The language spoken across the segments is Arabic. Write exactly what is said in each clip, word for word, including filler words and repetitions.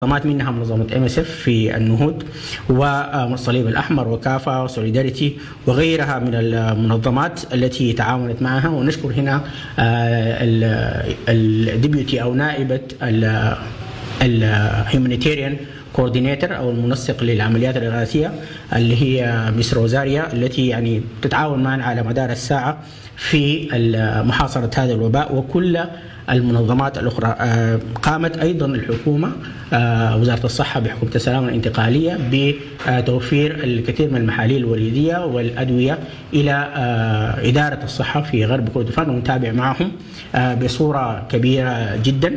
منظمات منها منظمة إم إس إف في النهوض والصليب الأحمر وكافا وسوليداريتي وغيرها من المنظمات التي تعاونت معها. ونشكر هنا الديبيوتي أو نائبة الهيومانيتيريان كوردينيتور أو المنسق للعمليات الإغاثية اللي هي مس روزاريا، التي يعني تتعاون معنا على مدار الساعة في محاصرة هذا الوباء. وكل المنظمات الأخرى قامت أيضا الحكومة وزارة الصحة بحكومة السلامة الانتقالية بتوفير الكثير من المحاليل الوريدية والأدوية إلى إدارة الصحة في غرب كردفان، ونتابع معهم بصورة كبيرة جدا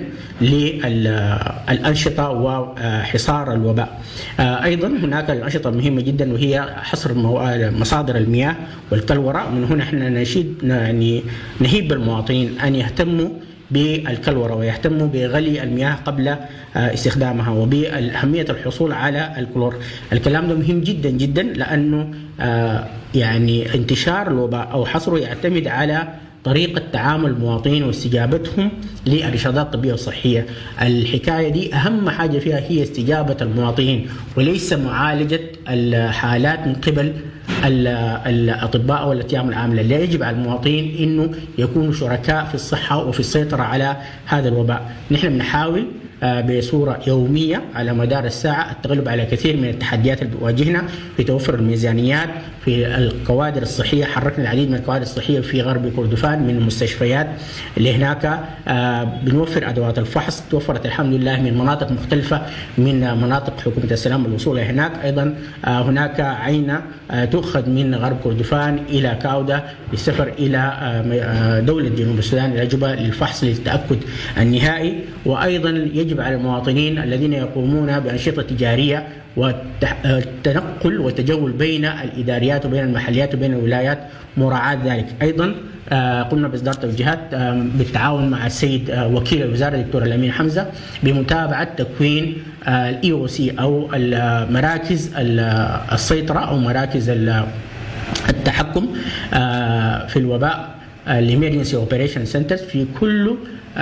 للأنشطة وحصار الوباء. أيضا هناك الأنشطة مهمة جدا وهي حصر مصادر المياه والكلورة. من هنا احنا نشيد يعني نهيب بالمواطنين أن يهتموا بالكلورة ويهتموا بغلي المياه قبل استخدامها وبأهمية الحصول على الكلور. الكلام ده مهم جدا جدا لأنه يعني انتشار الوباء أو حصره يعتمد على طريقة تعامل المواطنين واستجابتهم للإرشادات الطبية والصحية. الحكاية دي أهم حاجة فيها هي استجابة المواطنين وليس معالجة الحالات من قبل الأطباء أو الأطيام العاملة. لا، يجب على المواطنين أنه يكونوا شركاء في الصحة وفي السيطرة على هذا الوباء. نحن بنحاول بصورة يومية على مدار الساعة التغلب على كثير من التحديات اللي بتواجهنا في توفر الميزانيات في الكوادر الصحية. حركنا العديد من الكوادر الصحية في غرب كردفان من المستشفيات اللي هناك. بنوفر أدوات الفحص، توفرت الحمد لله من مناطق مختلفة من مناطق حكومة السلام الوصول هناك. أيضا هناك عينة تؤخذ من غرب كردفان إلى كاودة للسفر إلى دولة جنوب السودان إلى جوبا للفحص للتأكد النهائي. وأيضا يجب على المواطنين الذين يقومون بأنشطة تجارية والتنقل والتجول بين الإداريات وبين المحليات وبين الولايات مراعاة ذلك. أيضا قمنا بإصدار توجيهات بالتعاون مع السيد وكيل الوزارة الدكتور الأمين حمزة بمتابعة تكوين الإي أو سي أو مراكز السيطرة أو مراكز التحكم في الوباء الإمرجنسي أوبريشن سنترز في كل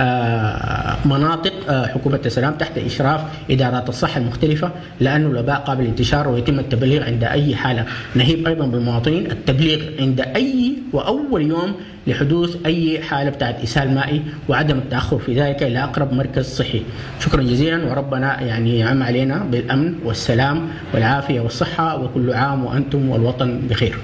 مناطق حكومة السلام تحت إشراف إدارات الصحة المختلفة، لأن الوباء قابل للانتشار ويتم التبليغ عند أي حالة. نهيب أيضا بالمواطنين التبليغ عند أي وأول يوم لحدوث أي حالة بتاعت إسهال مائي وعدم التأخر في ذلك إلى أقرب مركز صحي. شكرا جزيلا، وربنا يعني يعم علينا بالأمن والسلام والعافية والصحة، وكل عام وأنتم والوطن بخير.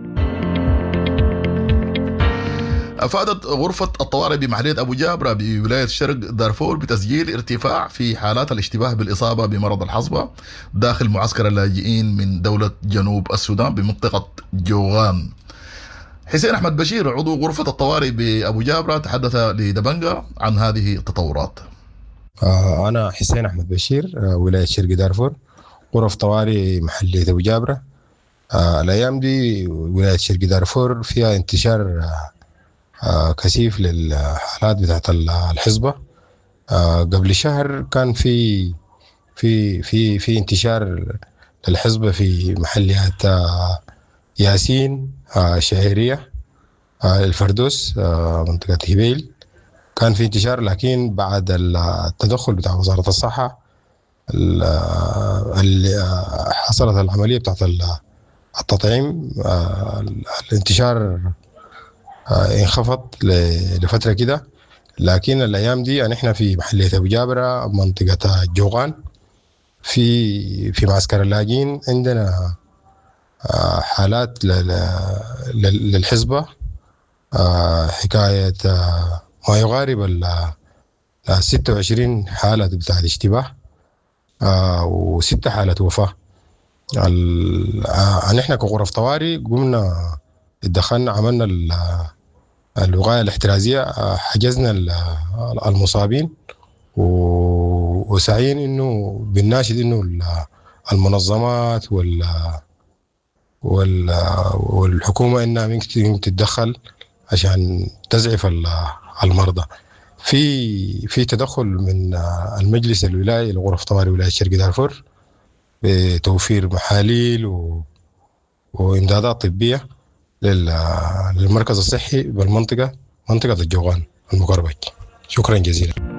أفادت غرفة الطوارئ بمحلية أبو جابرة بولاية شرق دارفور بتسجيل ارتفاع في حالات الاشتباه بالإصابة بمرض الحصبة داخل معسكر اللاجئين من دولة جنوب السودان بمنطقة جوغان. حسين أحمد بشير عضو غرفة الطوارئ بأبو جابرة تحدث لدبنجة عن هذه التطورات. أنا حسين أحمد بشير، ولاية شرق دارفور، غرف طوارئ محلية أبو جابرة. الأيام دي ولاية شرق دارفور فيها انتشار كثيف للحالات بتاعت الحصبة. قبل شهر كان في في في في انتشار للحصبة في محليات ياسين، شهرية، الفردوس، منطقة هبيل، كان في انتشار. لكن بعد التدخل بتاع وزارة الصحة اللي حصلت العملية بتاعت التطعيم، الانتشار انخفض لفترة كده. لكن الأيام دي نحن في محلية أبو جابرة منطقة جوغان في في معسكر اللاجئين عندنا حالات للحصبة، حكاية ما يقارب ال ستة وعشرين حالة بتاعت اشتباه وستة حالات وفاة. نحن كغرف طوارئ قمنا اتدخلنا، عملنا الوقاية الاحترازية، حجزنا المصابين وسعين انه بالناشد انه المنظمات وال والحكومة انها ممكن تتدخل عشان تزعف المرضى. في في تدخل من المجلس الولايي لغرف طوارئ ولاية شرق دارفور بتوفير محاليل وإمدادات طبية للمركز الصحي بالمنطقة، منطقة الجوغان المقربة. شكرا جزيلا.